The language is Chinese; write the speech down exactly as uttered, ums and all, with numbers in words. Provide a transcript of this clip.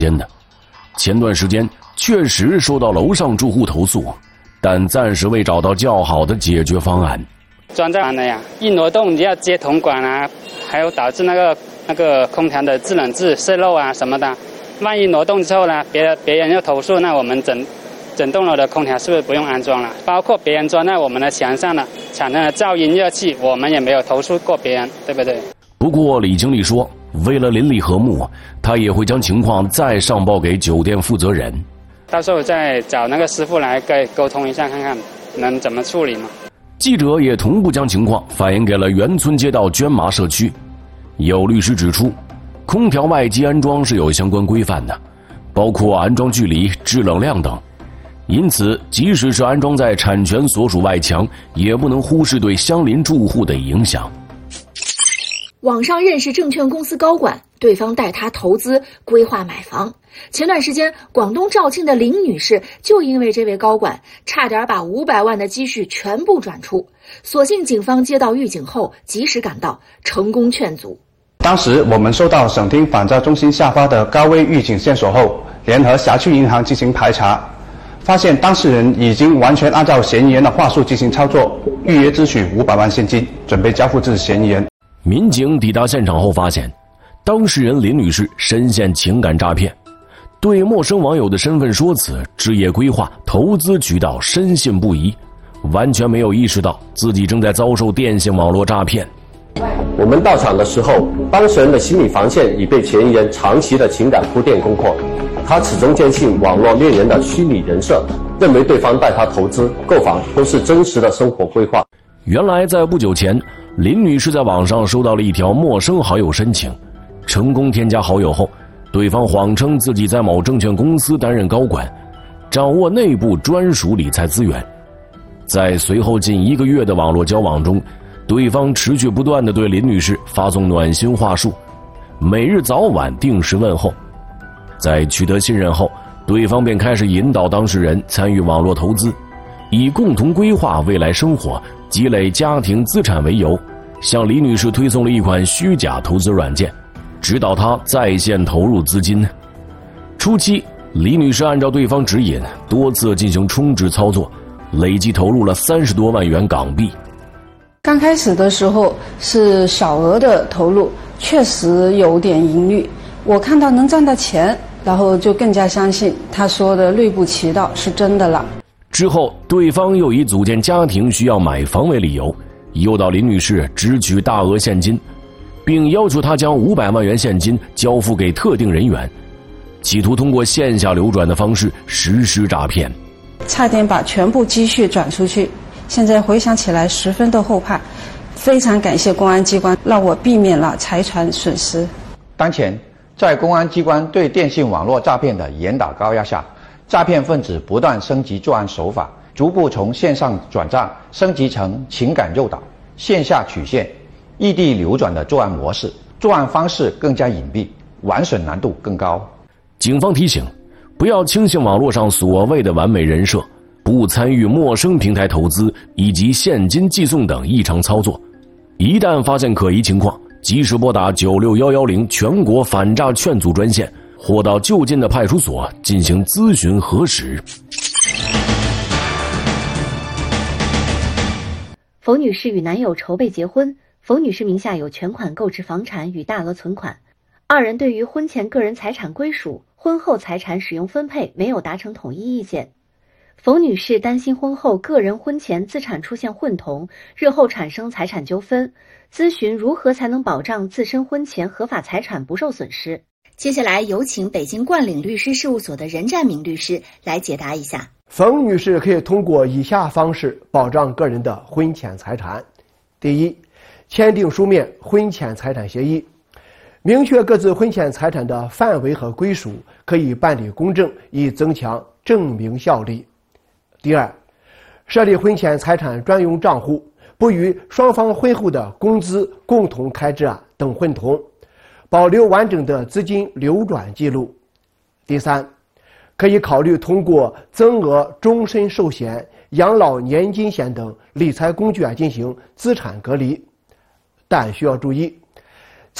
间的。前段时间确实收到楼上住户投诉，但暂时未找到较好的解决方案。 装在的呀，一挪动你要接铜管啊，还有导致那个那个空调的制冷质泄漏啊什么的。万一挪动之后呢，别别人又投诉，那我们整整栋楼的空调是不是不用安装了？包括别人装在我们的墙上的产生的噪音热气，我们也没有投诉过别人，对不对？ 不过李经理说，为了邻里和睦，他也会将情况再上报给酒店负责人， 到时候再找那个师傅来跟沟通一下，看看能怎么处理嘛。 记者也同步将情况反映给了园村街道捐麻社区。有律师指出，空调外机安装是有相关规范的，包括安装距离、制冷量等。因此，即使是安装在产权所属外墙，也不能忽视对相邻住户的影响。 网上认识证券公司高管，对方带他投资规划买房。前段时间，广东肇庆的林女士就因为这位高管，差点把五百万的积蓄全部转出。所幸警方接到预警后，及时赶到，成功劝阻。 当时我们收到省厅反诈中心下发的高危预警线索后，联合辖区银行进行排查，发现当事人已经完全按照嫌疑人的话术进行操作，预约支取五百万现金，准备交付至嫌疑人。 民警抵达现场后发现，当事人林女士深陷情感诈骗，对陌生网友的身份说辞、置业规划、投资渠道深信不疑，完全没有意识到自己正在遭受电信网络诈骗。 我们到场的时候，当事人的心理防线已被嫌疑人长期的情感铺垫攻破，他始终坚信网络恋人的虚拟人设，认为对方带他投资、购房都是真实的生活规划。 原来在不久前，林女士在网上收到了一条陌生好友申请，成功添加好友后，对方谎称自己在某证券公司担任高管，掌握内部专属理财资源。在随后近一个月的网络交往中，对方持续不断地对林女士发送暖心话术，每日早晚定时问候。在取得信任后，对方便开始引导当事人参与网络投资，以共同规划未来生活、积累家庭资产为由，向李女士推送了一款虚假投资软件，指导她在线投入资金。初期，李女士按照对方指引，多次进行充值操作，累计投入了三十多万元港币。 刚开始的时候是小额的投入，确实有点盈利。我看到能赚到钱，然后就更加相信他说的内部渠道是真的了。 之后，对方又以组建家庭需要买房为理由，诱导林女士支取大额现金，并要求她将五百万元现金交付给特定人员，企图通过线下流转的方式实施诈骗。 差点把全部积蓄转出去，现在回想起来十分的后怕，非常感谢公安机关让我避免了财产损失。 当前，在公安机关对电信网络诈骗的严打高压下，诈骗分子不断升级作案手法，逐步从线上转账升级成情感诱导、线下取现、异地流转的作案模式，作案方式更加隐蔽，玩损难度更高。 警方提醒，不要轻信网络上所谓的完美人设，不参与陌生平台投资以及现金寄送等异常操作。一旦发现可疑情况，及时拨打九六一一零全国反诈劝阻专线，或到就近的派出所进行咨询核实。 冯女士与男友筹备结婚，冯女士名下有全款购置房产与大额存款，二人对于婚前个人财产归属、婚后财产使用分配没有达成统一意见。冯女士担心婚后个人婚前资产出现混同，日后产生财产纠纷，咨询如何才能保障自身婚前合法财产不受损失。 接下来有请北京冠岭律师事务所的任占明律师来解答一下。 冯女士可以通过以下方式保障个人的婚前财产。第一，签订书面婚前财产协议，明确各自婚前财产的范围和归属，可以办理公证，以增强证明效力。第二，设立婚前财产专用账户，不与双方婚后的工资、共同开支啊等混同，保留完整的资金流转记录。第三，可以考虑通过增额终身寿险、养老年金险等理财工具啊进行资产隔离，但需要注意，